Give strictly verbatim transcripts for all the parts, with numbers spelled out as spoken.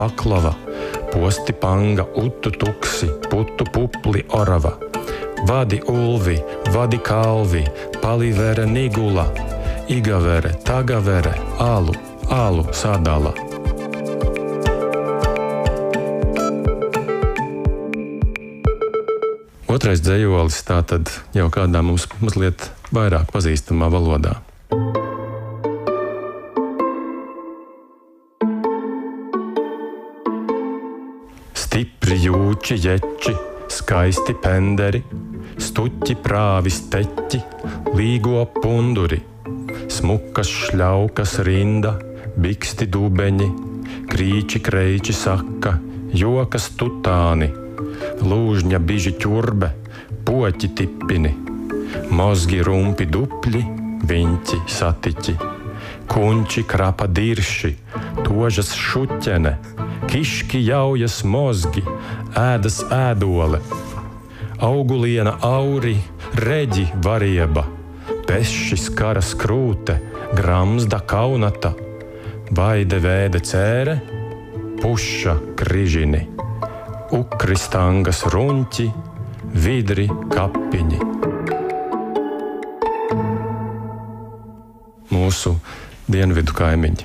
paklava, posti panga, utu tuksi, putu pupli orava, vadi ulvi, vadi kalvi, palivere nigula, igavere, tagavere, alu, alu sadala. Otrais dzejolis tātad jau kādā mums mazliet vairāk pazīstamā valodā. Stipri jūči ječi, skaisti penderi, stuķi prāvis teķi, līgo punduri, smukas šļaukas rinda, biksti dubeņi, krīči kreiči saka, jokas tutāni, lūžņa biži ķurbe, poķi tipini, mozgi rumpi dupļi, viņķi satiķi, kunči krapa dirši, tožas šuķene, kiški jaujas mozgi, ēdas ēdole, auguliena auri, reģi varieba, peši skara skrūte, gramzda kaunata, vaide vēde cēre, puša križini, ukri stangas runķi, vidri kapiņi. Mūsu dienvidu kaimiņi.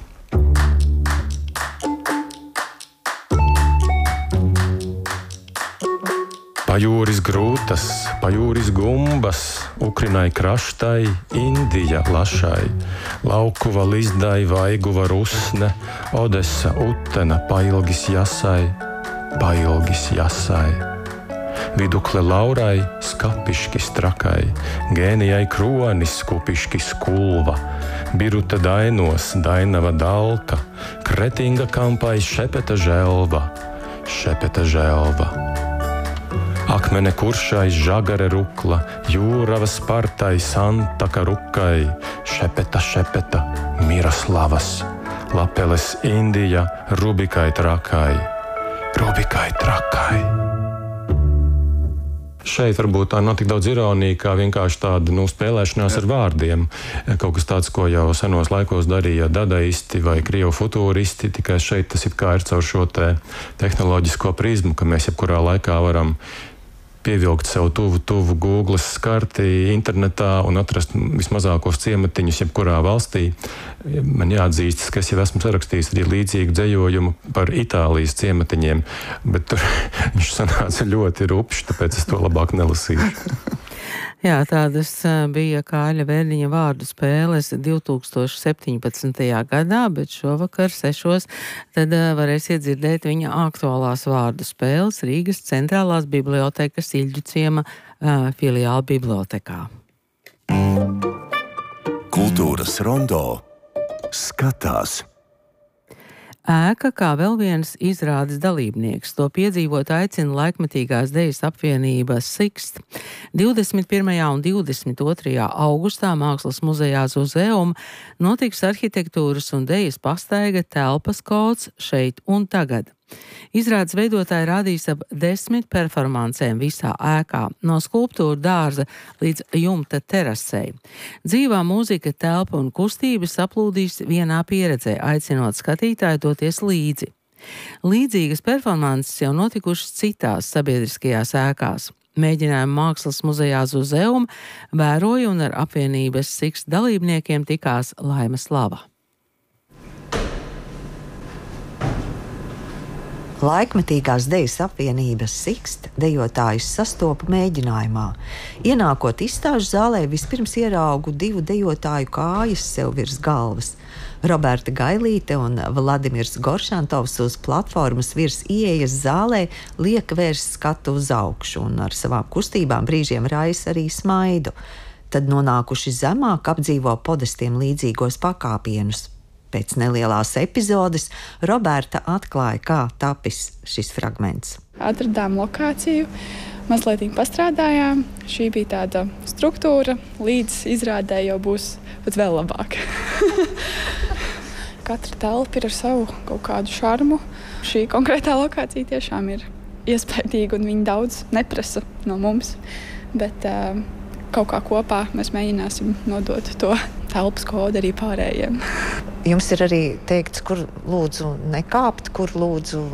Pajūris grūtas, pajūris gumbas, ukrinai kraštai, Indija lašai, laukuva lizdai, vaiguva rusne, Odesa utena, pailgis jasai, pailgis jasai. Vidukle laurai, skapiški strakai, gēnijai kronis, skupiški skulva, biruta dainos, dainava dalka, kretinga kampai šepeta želva, šepeta želva. Akmene kuršai, žagare rukla, jūrava spartai, santaka rukai, šepeta, šepeta, Miroslavas, lapeles Indija, rubikai trakai, rubikai trakai. Šeit varbūt tā nav tik daudz ironija, kā vienkārši tāda nu, spēlēšanās ar vārdiem. Kaut kas tāds, ko jau senos laikos darīja dadaisti vai krievu futūristi, tikai šeit tas it kā ir caur šo te tehnoloģisko prizmu, ka mēs jebkurā laikā varam pievilkt sev tuvu, tuvu Google skarti internetā un atrast vismazākos ciematiņus jebkurā valstī. Man jāatzīstas, ka es jau esmu sarakstījis arī līdzīgu dzējojumu par Itālijas ciematiņiem, bet tur viņš sanāca ļoti rupšs, tāpēc es to labāk nelasīšu. Jā, tādas bija Kāļa Verdiņa vārdu spēles divi tūkstoši septiņpadsmitajā gadā, bet šovakar sešos tad varēsiet dzirdēt viņa aktuālās vārdu spēles Rīgas centrālās bibliotekas Ilģu ciema uh, filiāla bibliotekā. Kultūras rondo skatās. Ēka kā vēl viens izrādes dalībnieks. To piedzīvot aicina laikmetīgās dejas apvienība Sixt. divdesmit pirmajā un divdesmit otrajā augustā Mākslas muzejā Zuzeum notiks arhitektūras un dejas pastaiga telpas kods šeit un tagad. Izrādes veidotāji rādīs ap desmit performancēm visā ēkā, no skulptūra dārza līdz jumta terasei. Dzīvā mūzika, telpa un kustība saplūdīs vienā pieredzē, aicinot skatītāju doties līdzi. Līdzīgas performances jau notikušas citās sabiedriskajās ēkās. Mēģinājumu Mākslas muzejā Zuzeum vēroja un ar apvienības Sixt dalībniekiem tikās Laima Slava. Laikmetīgās dejas apvienības Sixt dejotājus sastopa mēģinājumā. Ienākot izstāžu zālē, vispirms ieraugu divu dejotāju kājas sev virs galvas. Roberta Gailīte un Vladimirs Goršantovs uz platformas virs ieejas zālē liek vērst skatu uz augšu un ar savām kustībām brīžiem raisa arī smaidu. Tad nonākuši zemāk apdzīvo podestiem līdzīgos pakāpienus. Pēc nelielās epizodes Roberta atklāja, kā tapis šis fragments. Atradām lokāciju, mazliet pastrādājām. Šī bija tāda struktūra, līdz izrādē jau būs pat vēl labāk. Katra telpa ir ar savu kaut kādu šarmu. Šī konkrētā lokācija tiešām ir iespaidīga un viņa daudz neprasa no mums. Bet uh, kaut kā kopā mēs mēģināsim nodot to telpas kodu arī pārējiem. Jums ir arī teikts, kur lūdzu nekāpt, kur lūdzu